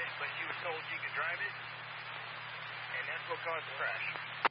but she was told she could drive it, and that's what caused the crash.